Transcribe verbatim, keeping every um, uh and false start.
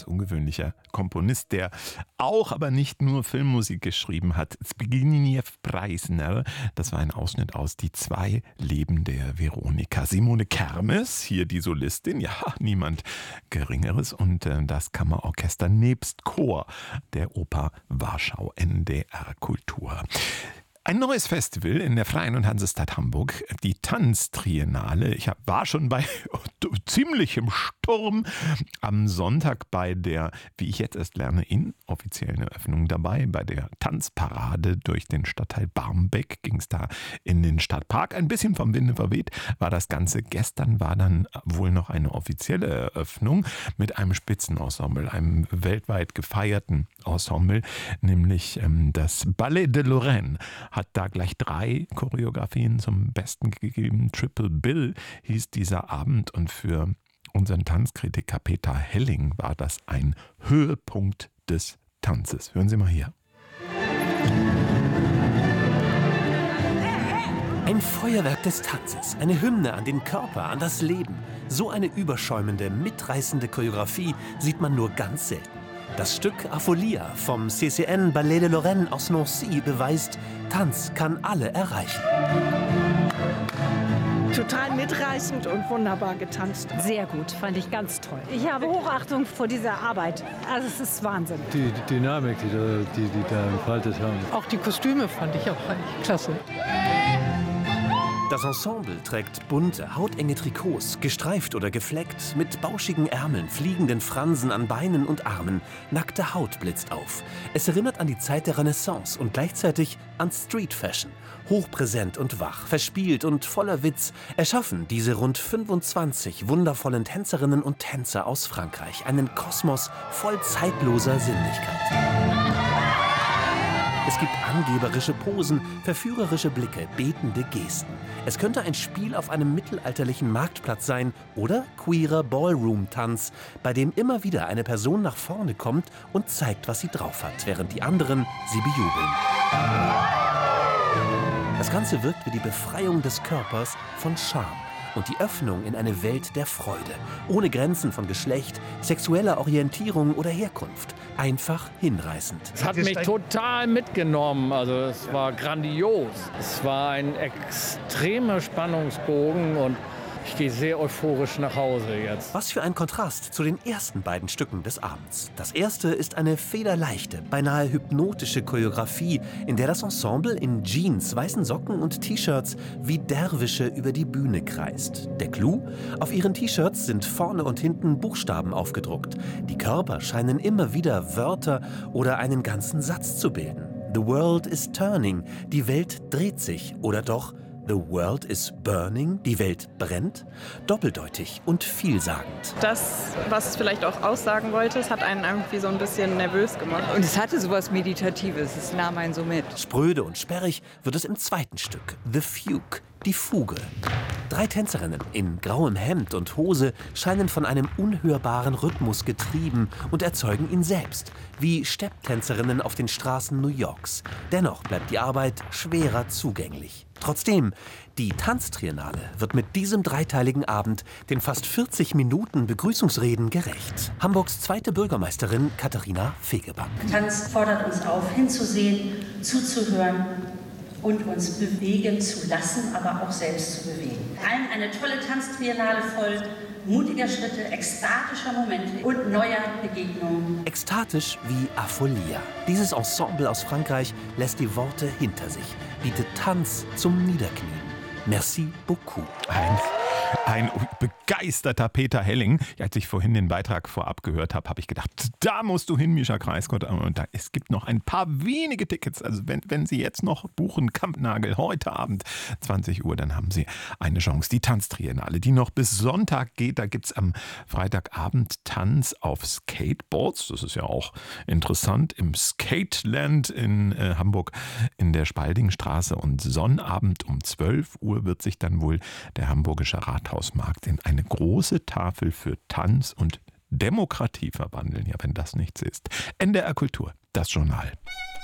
ungewöhnlicher Komponist, der auch, aber nicht nur Filmmusik geschrieben hat. Zbigniew Preissner, das war ein Ausschnitt aus Die zwei Leben der Veronika. Simone Kermes, hier die Solistin, ja, niemand Geringeres. Und äh, das Kammerorchester nebst Chor der Oper Warschau, N D R Kultur. Ein neues Festival in der Freien und Hansestadt Hamburg, die Tanztriennale. Ich war schon bei ziemlichem Sturm am Sonntag bei der, wie ich jetzt erst lerne, inoffiziellen Eröffnung dabei. Bei der Tanzparade durch den Stadtteil Barmbek ging es da in den Stadtpark. Ein bisschen vom Winde verweht war das Ganze. Gestern war dann wohl noch eine offizielle Eröffnung mit einem Spitzenensemble, einem weltweit gefeierten Ensemble, nämlich ähm, das Ballet de Lorraine. Hat da gleich drei Choreografien zum Besten gegeben. Triple Bill hieß dieser Abend und für unseren Tanzkritiker Peter Helling war das ein Höhepunkt des Tanzes. Hören Sie mal hier. Ein Feuerwerk des Tanzes, eine Hymne an den Körper, an das Leben. So eine überschäumende, mitreißende Choreografie sieht man nur ganz selten. Das Stück Afolia vom C C N Ballet de Lorraine aus Nancy beweist, Tanz kann alle erreichen. Total mitreißend und wunderbar getanzt. Sehr gut, fand ich ganz toll. Ich habe Hochachtung vor dieser Arbeit. Also es ist Wahnsinn. Die, die Dynamik, die, da, die die da entfaltet haben. Auch die Kostüme fand ich auch eigentlich klasse. Das Ensemble trägt bunte, hautenge Trikots, gestreift oder gefleckt, mit bauschigen Ärmeln, fliegenden Fransen an Beinen und Armen. Nackte Haut blitzt auf. Es erinnert an die Zeit der Renaissance und gleichzeitig an Street Fashion. Hochpräsent und wach, verspielt und voller Witz erschaffen diese rund fünfundzwanzig wundervollen Tänzerinnen und Tänzer aus Frankreich einen Kosmos voll zeitloser Sinnlichkeit. Es gibt angeberische Posen, verführerische Blicke, betende Gesten. Es könnte ein Spiel auf einem mittelalterlichen Marktplatz sein oder queerer Ballroom-Tanz, bei dem immer wieder eine Person nach vorne kommt und zeigt, was sie drauf hat, während die anderen sie bejubeln. Das Ganze wirkt wie die Befreiung des Körpers von Scham und die Öffnung in eine Welt der Freude, ohne Grenzen von Geschlecht, sexueller Orientierung oder Herkunft. Einfach hinreißend. Es hat mich total mitgenommen, also es war grandios. Es war ein extremer Spannungsbogen und ich gehe sehr euphorisch nach Hause jetzt. Was für ein Kontrast zu den ersten beiden Stücken des Abends. Das erste ist eine federleichte, beinahe hypnotische Choreografie, in der das Ensemble in Jeans, weißen Socken und T-Shirts wie Derwische über die Bühne kreist. Der Clou? Auf ihren T-Shirts sind vorne und hinten Buchstaben aufgedruckt. Die Körper scheinen immer wieder Wörter oder einen ganzen Satz zu bilden. The world is turning, die Welt dreht sich, oder doch The world is burning, die Welt brennt? Doppeldeutig und vielsagend. Das, was es vielleicht auch aussagen wollte, es hat einen irgendwie so ein bisschen nervös gemacht. Und es hatte sowas Meditatives, es nahm einen so mit. Spröde und sperrig wird es im zweiten Stück, The Fugue, die Fuge. Drei Tänzerinnen in grauem Hemd und Hose scheinen von einem unhörbaren Rhythmus getrieben und erzeugen ihn selbst, wie Stepptänzerinnen auf den Straßen New Yorks. Dennoch bleibt die Arbeit schwerer zugänglich. Trotzdem, die Tanztriennale wird mit diesem dreiteiligen Abend den fast vierzig Minuten Begrüßungsreden gerecht. Hamburgs zweite Bürgermeisterin Katharina Fegebank. Tanz fordert uns auf, hinzusehen, zuzuhören und uns bewegen zu lassen, aber auch selbst zu bewegen. Allen eine tolle Tanztriennale voll mutiger Schritte, ekstatischer Momente und neuer Begegnungen. Ekstatisch wie Afolia. Dieses Ensemble aus Frankreich lässt die Worte hinter sich, bietet Tanz zum Niederknien. Merci beaucoup. Ein Ein begeisterter Peter Helling. Als ich vorhin den Beitrag vorab gehört habe, habe ich gedacht, da musst du hin, Mischa Kreisgott. Und da, es gibt noch ein paar wenige Tickets. Also wenn, wenn Sie jetzt noch buchen, Kampnagel, heute Abend zwanzig Uhr, dann haben Sie eine Chance. Die Tanztriennale, die noch bis Sonntag geht. Da gibt es am Freitagabend Tanz auf Skateboards. Das ist ja auch interessant. Im Skateland in äh, Hamburg in der Spaldingstraße. Und Sonnabend um zwölf Uhr wird sich dann wohl der hamburgische Rathausmarkt in eine große Tafel für Tanz und Demokratie verwandeln. Ja, wenn das nichts ist. N D R Kultur, das Journal.